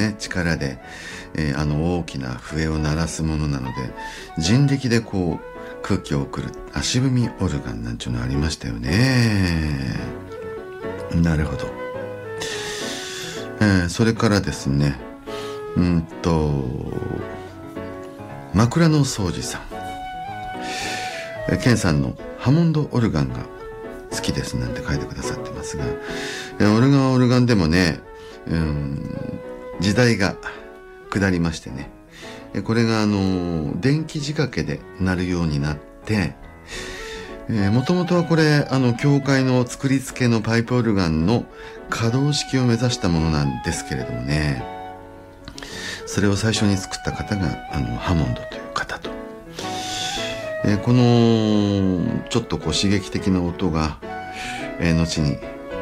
ね力で、大きな笛を鳴らすものなので、人力でこう空気を送る足踏みオルガンなんていうのありましたよね。なるほど。それからですね、枕草子さん、ケンさんのハモンドオルガンが好きですなんて書いてくださってますが、オルガンはオルガンでもね、時代が下りましてね、これが電気仕掛けで鳴るようになって、もともとはこれ教会の作り付けのパイプオルガンの可動式を目指したものなんですけれどもね、それを最初に作った方がハモンドという方と、このちょっとこう刺激的な音が、後に、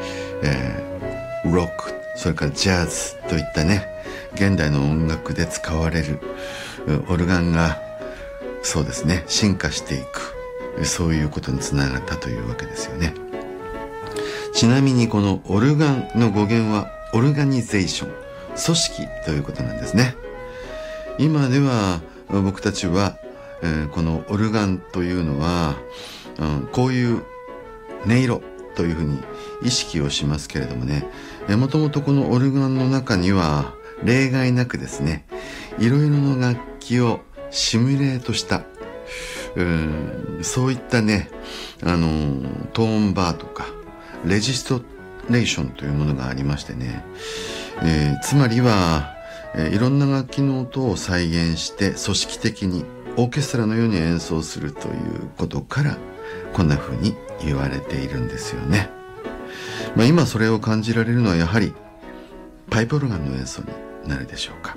ロック、それからジャズといったね現代の音楽で使われるオルガンがそうですね進化していく、そういうことにつながったというわけですよね。ちなみにこのオルガンの語源はオルガニゼーション、組織ということなんですね。今では僕たちは、このオルガンというのは、こういう音色というふうに意識をしますけれどもね、もともとこのオルガンの中には例外なくですね、いろいろな楽器をシミュレートしたそういったね、トーンバーとかレジストレーションというものがありましてね、つまりは、いろんな楽器の音を再現して組織的にオーケストラのように演奏するということからこんな風に言われているんですよね。今それを感じられるのはやはりパイプオルガンの演奏になるでしょうか。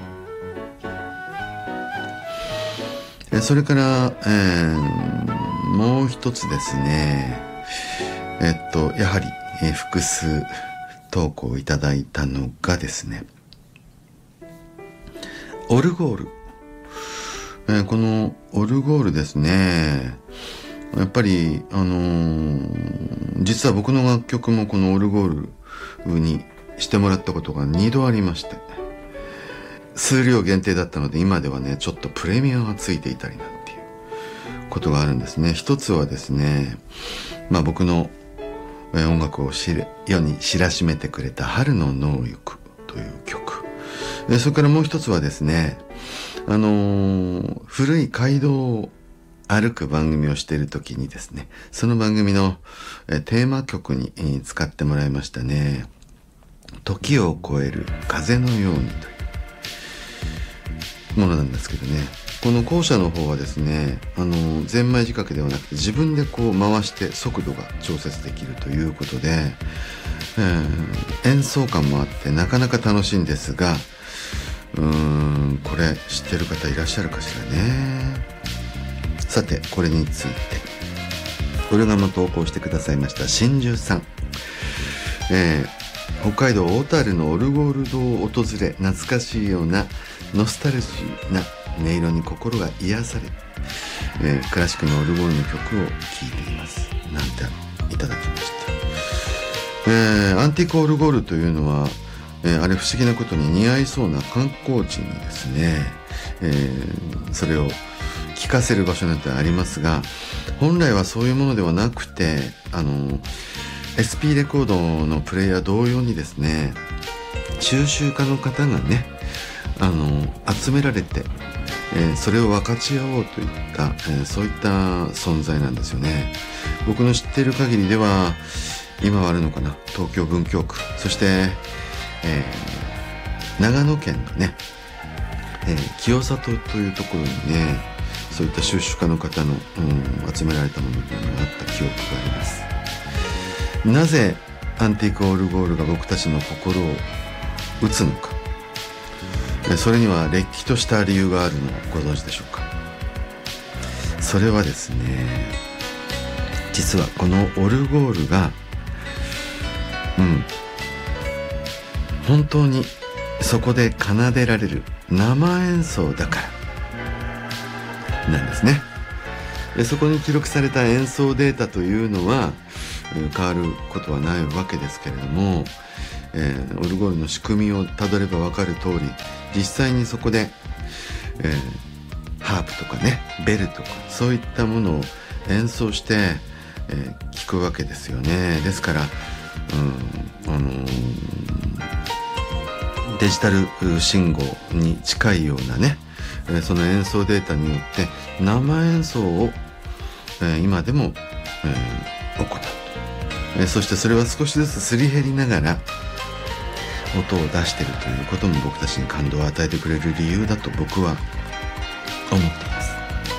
それから、もう一つですね、やはり、複数投稿をいただいたのがですね、オルゴール、このオルゴールですね、やっぱり実は僕の楽曲もこのオルゴールにしてもらったことが2度ありまして、数量限定だったので今ではねちょっとプレミアがついていたりなんていうことがあるんですね。一つはですね、僕の音楽を世に知らしめてくれた春の能力という曲、それからもう一つはですね、古い街道を歩く番組をしている時にですね、その番組のテーマ曲に使ってもらいましたね、時を超える風のようにというものなんですけどね、この後者の方はですね、ゼンマイ仕掛けではなくて自分でこう回して速度が調節できるということで、演奏感もあってなかなか楽しいんですが、これ知ってる方いらっしゃるかしらね。さてこれについてオルガンも投稿してくださいました真珠さん、北海道小樽のオルゴール堂を訪れ、懐かしいようなノスタルジーな音色に心が癒され、クラシックのオルゴールの曲を聴いていますなんていただきました。アンティークオルゴールというのは、あれ不思議なことに似合いそうな観光地にですね、それを聴かせる場所なんてありますが、本来はそういうものではなくて、SP レコードのプレイヤー同様にですね、収集家の方がね集められて、それを分かち合おうといった、そういった存在なんですよね。僕の知っている限りでは今はあるのかな、東京文京区、そして、長野県のね、清里というところにね、そういった収集家の方の、集められたものというのがあった記憶があります。なぜアンティークオルゴールが僕たちの心を打つのか、それにはれっきとした理由があるのをご存知でしょうか。それはですね、実はこのオルゴールが本当にそこで奏でられる生演奏だからなんですね。そこに記録された演奏データというのは変わることはないわけですけれども、 オルゴールの仕組みをたどれば分かる通り、実際にそこで、ハープとかね、ベルとかそういったものを演奏して、聴くわけですよね。ですから、デジタル信号に近いようなね、その演奏データによって生演奏を、今でも、行う、そしてそれは少しずつすり減りながら音を出しているということも僕たちに感動を与えてくれる理由だと僕は思っています。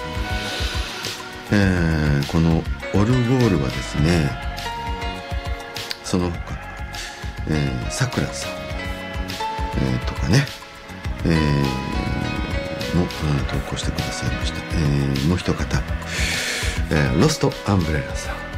このオルゴールはですね、その他、さくらさん、とかね、も、投稿してくださいました。もう一方、ロストアンブレラさん、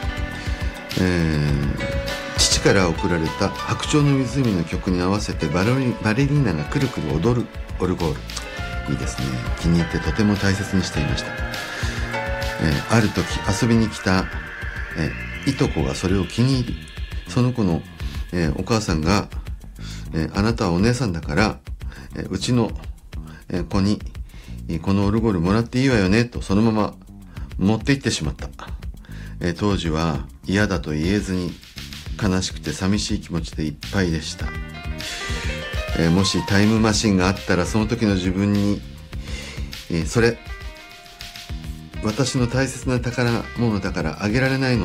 父から贈られた白鳥の湖の曲に合わせてバレリーナがくるくる踊るオルゴール、いいですね。気に入ってとても大切にしていました。ある時遊びに来た、いとこがそれを気に入り、その子の、お母さんが、あなたはお姉さんだから、うちの、子にこのオルゴールもらっていいわよねとそのまま持って行ってしまった。当時は嫌だと言えずに悲しくて寂しい気持ちでいっぱいでした。もしタイムマシンがあったらその時の自分に、それ私の大切な宝物だからあげられないの、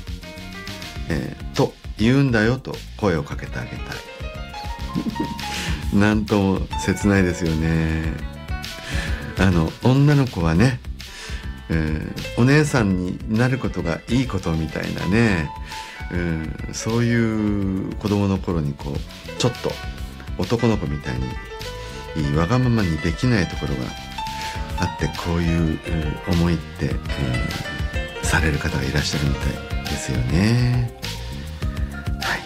と言うんだよと声をかけてあげたい。なんとも切ないですよね。女の子はね、お姉さんになることがいいことみたいなね、そういう子供の頃にこうちょっと男の子みたいにわがままにできないところがあって、こういう思いって、される方がいらっしゃるみたいですよね。はい。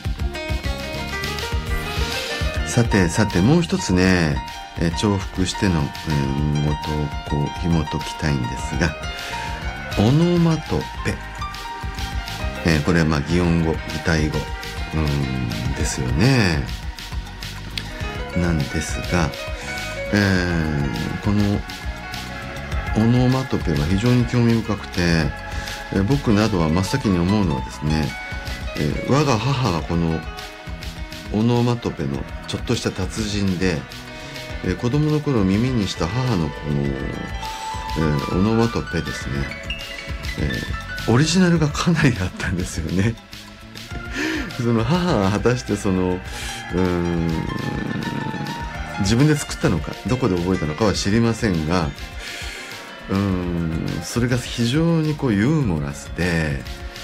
さてもう一つね、重複しての、ご投稿紐解きたいんですが、オノマトペ、これはまあ擬音語、擬態語ですよね。なんですが、このオノマトペは非常に興味深くて、僕などは真っ先に思うのはですね、我が母がこのオノマトペのちょっとした達人で、子供の頃耳にした母のこの、オノマトペですね、オリジナルがかなりあったんですよね。その母が果たしてその自分で作ったのかどこで覚えたのかは知りませんが、それが非常にこうユーモラスで、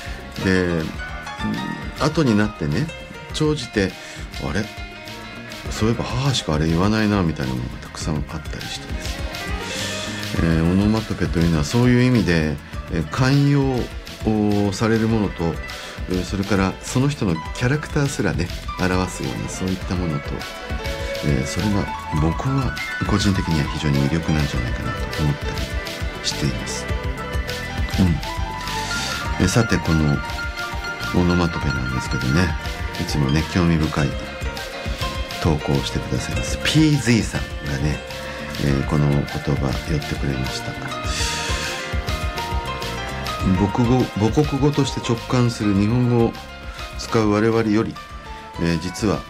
後になってね、長じてあれそういえば母しかあれ言わないなみたいなものがたくさんあったりしてですね、オノマトペというのはそういう意味で、寛容されるものと、それからその人のキャラクターすらね表すようなそういったものと、それが僕は個人的には非常に魅力なんじゃないかなと思ったりしています。さてこのオノマトペなんですけどね、いつもね興味深い投稿をしてくださいます PZ さんがね、この言葉寄ってくれました。母国語として直感する日本語を使う我々より、実は、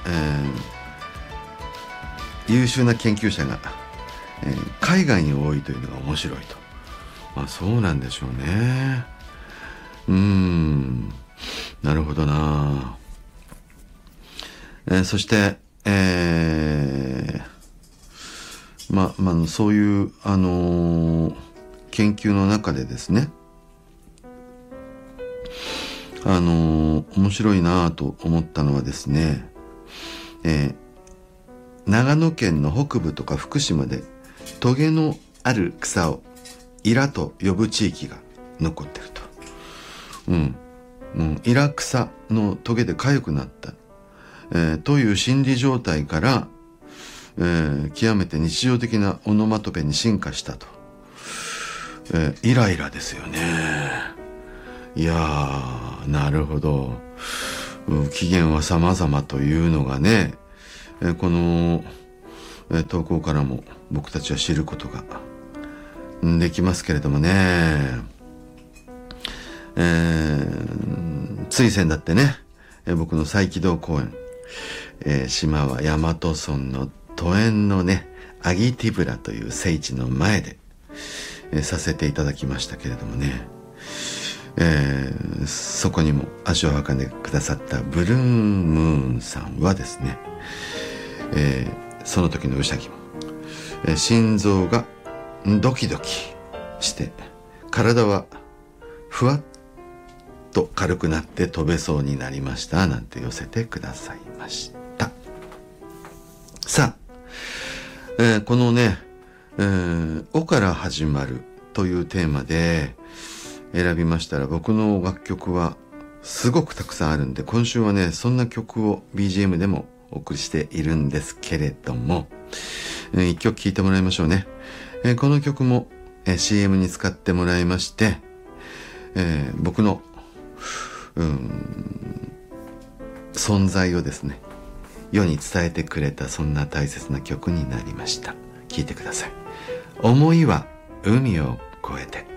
優秀な研究者が、海外に多いというのが面白いと。まあそうなんでしょうね。なるほどな。そして、そういう研究の中でですね、面白いなと思ったのはですね、長野県の北部とか福島でトゲのある草をイラと呼ぶ地域が残ってると。イラ草のトゲで痒くなった、という心理状態から、極めて日常的なオノマトペに進化したと。イライラですよね。いやー、なるほど。 不機嫌は様々というのがね、この投稿からも僕たちは知ることができますけれどもね、つい先だってね、僕の再起動公演、島は大和村の都園のねアギティブラという聖地の前で、させていただきましたけれどもね、そこにも足を運んでくださったブルームーンさんはですね、その時のうさぎも、心臓がドキドキして体はふわっと軽くなって飛べそうになりましたなんて寄せてくださいました。さあ、このね、おから始まるというテーマで選びましたら、僕の楽曲はすごくたくさんあるんで、今週はねそんな曲を BGM でもお送りしているんですけれども、一曲聴いてもらいましょうね。この曲も、CM に使ってもらいまして、僕の存在をですね世に伝えてくれた、そんな大切な曲になりました。聴いてください。思いは海を越えて。